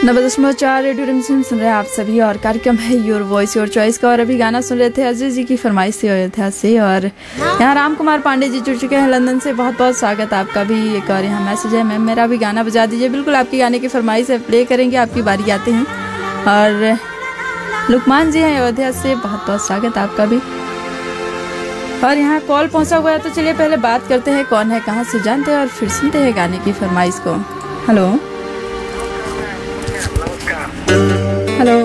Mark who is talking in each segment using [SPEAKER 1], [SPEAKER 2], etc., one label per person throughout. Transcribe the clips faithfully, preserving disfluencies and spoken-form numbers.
[SPEAKER 1] नब्बे दशमलव चार रेडियो रिमझिम सुन रहे हैं आप सभी और कार्यक्रम है योर वॉइस योर चॉइस का। और अभी गाना सुन रहे थे अजय जी की फरमाइश से अयोध्या से। और यहाँ राम कुमार पांडे जी जुड़ चुके हैं लंदन से। बहुत बहुत स्वागत आपका भी। एक और यहाँ मैसेज है, मैम मेरा भी गाना बजा दीजिए। बिल्कुल आपकी गाने की फरमाइश है, प्ले करेंगे, आपकी बारी आते हैं। और लुकमान जी हैं अयोध्या से, बहुत बहुत स्वागत आपका भी। और यहाँ कॉल पहुँचा हुआ है, तो चलिए पहले बात करते हैं कौन है, कहाँ से जानते हैं और फिर सुनते हैं गाने की फरमाइश को। हेलो हेलो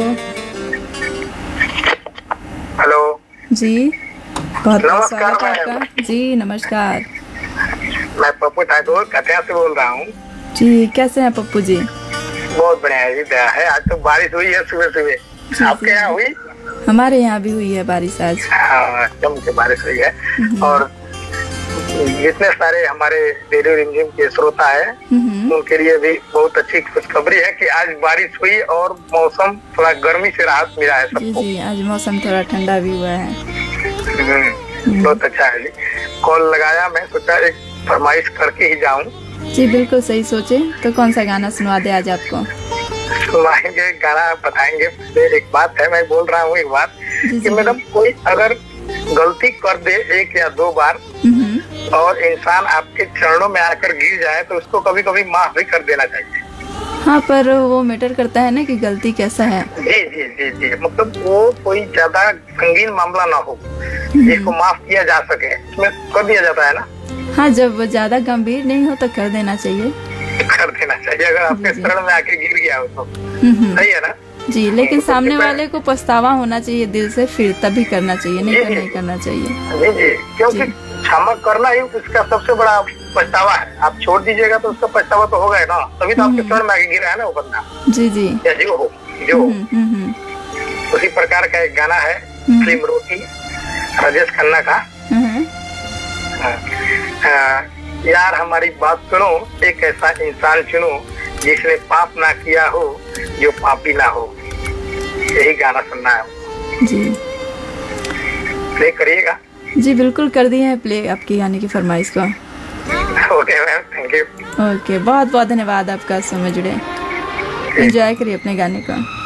[SPEAKER 2] हेलो
[SPEAKER 1] जी, बहुत बहुत स्वागत है आपका जी। नमस्कार,
[SPEAKER 2] मैं पप्पू ठाकुर कटिया से बोल रहा हूँ
[SPEAKER 1] जी। कैसे हैं पप्पू जी?
[SPEAKER 2] बहुत बढ़िया है जी, दया है। आज तो बारिश हुई है सुबह सुबह, आपके यहाँ हुई?
[SPEAKER 1] हमारे यहाँ भी हुई है बारिश आज।
[SPEAKER 2] हाँ, जम के बारिश हुई है। और जितने सारे हमारे रेडियो रिमझिम के श्रोता है उनके लिए भी बहुत अच्छी खुशखबरी है कि आज बारिश हुई और मौसम थोड़ा गर्मी से राहत मिला है सबको।
[SPEAKER 1] जी जी, आज मौसम थोड़ा ठंडा भी हुआ है।
[SPEAKER 2] बहुत अच्छा है जी। कॉल लगाया, मैं सोचा एक फरमाइश करके ही जाऊं।
[SPEAKER 1] जी बिल्कुल सही सोचे। तो कौन सा गाना सुनवा दे आज आपको?
[SPEAKER 2] सुनाएंगे, गाना बताएंगे। एक बात है, मैं बोल रहा हूँ एक बात कि मैडम कोई अगर गलती कर दे एक या दो बार और इंसान आपके चरणों में आकर गिर जाए तो उसको कभी कभी माफ भी कर देना चाहिए।
[SPEAKER 1] हाँ, पर वो मैटर करता है ना कि गलती कैसा है।
[SPEAKER 2] जी जी जी जी, मतलब वो कोई ज्यादा संगीन मामला ना हो जिसको माफ किया जा सके, इसमें कर दिया जाता है ना।
[SPEAKER 1] हाँ, जब ज्यादा गंभीर नहीं हो तो कर देना चाहिए।
[SPEAKER 2] कर देना चाहिए अगर आपके शरण में आके गिर गया हो तो। सही है ना
[SPEAKER 1] जी, लेकिन सामने वाले को पछतावा होना चाहिए दिल से, फिर तभी करना चाहिए, नहीं तो नहीं करना चाहिए।
[SPEAKER 2] जी जी, क्योंकि क्षमा करना ही उसका सबसे बड़ा पछतावा है। आप छोड़ दीजिएगा तो उसका पछतावा तो होगा ना, तभी तो आपके शरण में आके गिरा है ना वो बंदा। जी जी, या जो हो जो हो। उसी प्रकार का एक गाना है फिल्म रोटी, राजेश खन्ना का। यार हमारी बात सुनो, एक ऐसा इंसान चुनो जिसने पाप ना किया हो, जो पापी ना हो। यही गाना सुनना है जी। प्ले करिएगा? जी
[SPEAKER 1] बिल्कुल कर दिए हैं प्ले आपकी गाने की फरमाइश को।
[SPEAKER 2] Okay ma'am, thank you.
[SPEAKER 1] Okay, बहुत बहुत धन्यवाद आपका समय जुड़े। एंजॉय करिए अपने गाने को।